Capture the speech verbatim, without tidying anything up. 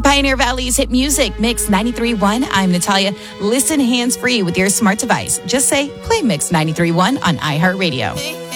Pioneer Valley's hit music, Mix ninety-three point one. I'm Natalia. Listen hands-free with your smart device. Just say, play Mix ninety-three point one on iHeartRadio.